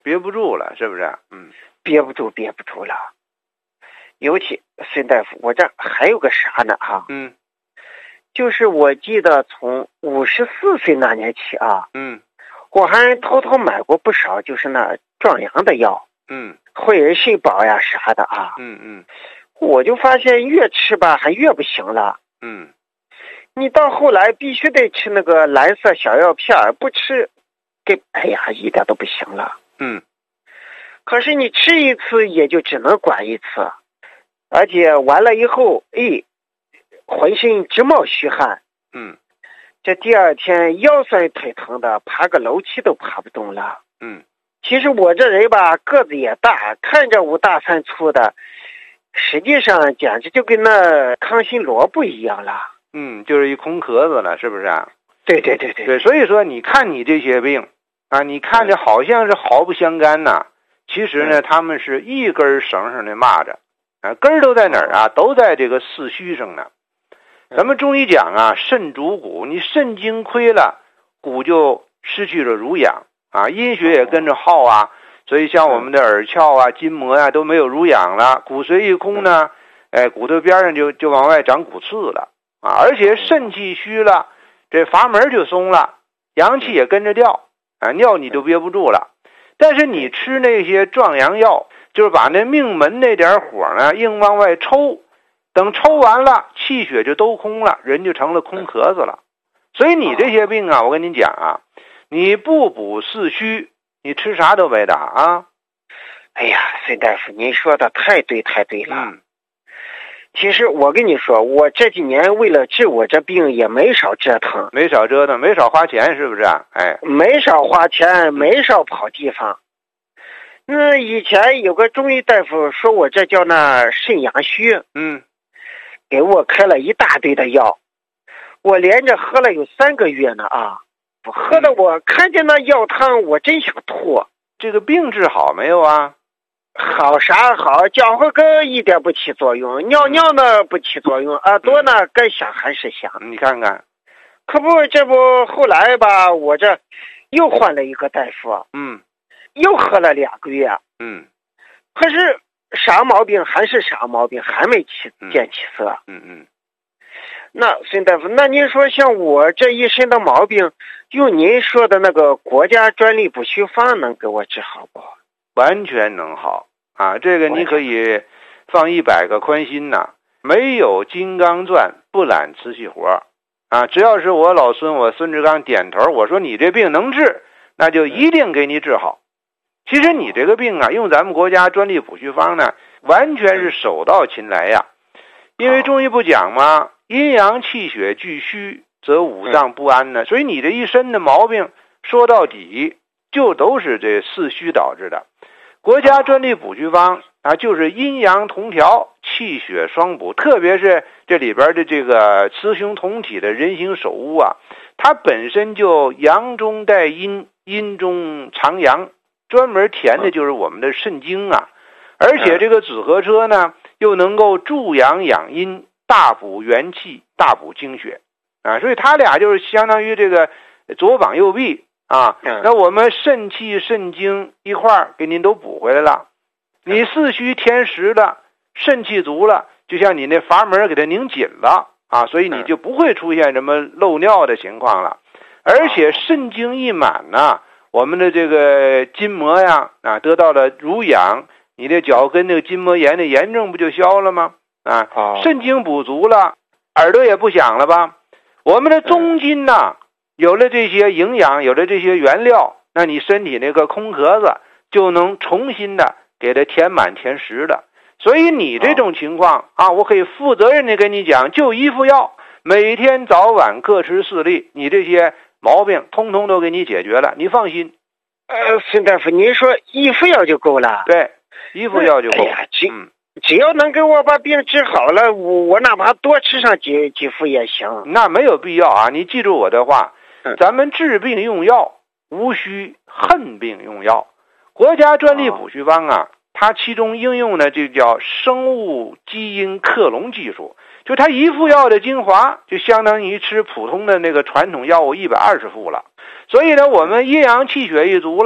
憋不住了，是不是？ 憋不住了。尤其孙大夫，我这还有个啥呢哈？就是我记得从54岁那年起啊，我还偷偷买过不少，就是那壮阳的药，汇仁肾宝呀啥的啊，我就发现越吃吧还越不行了，你到后来必须得吃那个蓝色小药片，不吃，哎呀一点都不行了，可是你吃一次也就只能管一次，而且完了以后，浑身直冒虚汗，这第二天腰酸腿疼的，爬个楼梯都爬不动了，其实我这人吧个子也大，看着5大3粗的，实际上简直就跟那康欣萝卜一样了， 就是一空壳子了，是不是啊？ 对， 所以说你看你这些病啊，你看着好像是毫不相干呐，其实呢他们是一根绳上的蚂蚱啊，根儿都在哪儿啊？都在这个四虚上呢。咱们中医讲啊，肾主骨，你肾精亏了，骨就失去了濡养啊，阴血也跟着耗啊，所以像我们的耳窍啊、筋膜啊都没有濡养了，骨髓一空呢，骨头边上就往外长骨刺了啊，而且肾气虚了，这阀门就松了，阳气也跟着掉啊，尿你就憋不住了。但是你吃那些壮阳药，就是把那命门那点火呢硬往外抽，等抽完了，气血就都空了，人就成了空壳子了。所以你这些病啊，我跟你讲啊，你不补四虚，你吃啥都白打啊。 哎呀，孙大夫，您说的太对了。其实我跟你说，我这几年为了治我这病也没少折腾， 没少花钱，是不是啊？ 没少花钱，没少跑地方。以前有个中医大夫说我这叫那肾阳虚，给我开了一大堆的药，我连着喝了有3个月呢啊！喝的我看见那药汤，我真想吐。 这个病治好没有啊？ 好啥好，搅和根一点不起作用，尿尿呢不起作用，耳朵呢该响还是响。 你看看， 可不，这不后来吧，我这又换了一个大夫，又喝了2个月，可是啥毛病还是啥毛病，还没见起色。那孙大夫，那您说像我这一身的毛病，用您说的那个国家专利补虚方能给我治好不？ 完全能好啊！这个你可以放100个宽心呐，没有金刚钻不揽瓷器活啊！只要是我老孙我孙志刚点头，我说你这病能治，那就一定给你治好。其实你这个病啊，用咱们国家专利补虚方呢，完全是手到擒来呀。因为中医不讲吗？阴阳气血俱虚，则五脏不安呢。所以你这一身的毛病，说到底就都是这四虚导致的。国家专利补虚方啊，就是阴阳同调，气血双补，特别是这里边的这个雌雄同体的人形首乌啊，它本身就阳中带阴，阴中藏阳，专门填的就是我们的肾精啊。而且这个紫河车呢，又能够助阳养阴，大补元气，大补精血啊，所以它俩就是相当于这个左膀右臂啊。那我们肾气肾精一块儿给您都补回来了，你四虚填实了，肾气足了，就像你那阀门给它拧紧了啊，所以你就不会出现什么漏尿的情况了。而且肾精一满呢，我们的这个筋膜呀啊得到了濡养，你的脚跟这个筋膜炎的炎症不就消了吗？啊，肾精补足了，耳朵也不响了吧？我们的中筋呢，有了这些营养，有了这些原料，那你身体那个空壳子就能重新的给它填满填实的。所以你这种情况啊，我可以负责任的跟你讲，就一副药，每天早晚各吃4粒，你这些毛病通通都给你解决了，你放心。 孙大夫，您说一副药就够了？ 对，一副药就够。 只要能给我把病治好了，我哪怕多吃上几副也行。 那没有必要啊！你记住我的话，咱们治病用药，无需恨病用药。国家专利补虚方啊，它其中应用的就叫生物基因克隆技术，就它一副药的精华，就相当于吃普通的那个传统药物120副了。所以呢，我们阴阳气血一足了，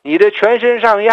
你的全身上下